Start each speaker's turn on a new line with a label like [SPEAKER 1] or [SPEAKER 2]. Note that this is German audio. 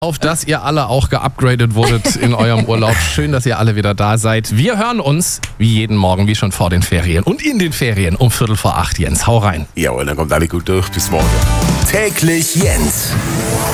[SPEAKER 1] Auf dass ihr alle auch geupgradet wurdet in eurem Urlaub. Schön, dass ihr alle wieder da seid. Wir hören uns wie jeden Morgen, wie schon vor den Ferien und in den Ferien um 7:45. Jens, hau rein.
[SPEAKER 2] Jawohl, dann kommt alle gut durch. Bis morgen. Täglich Jens.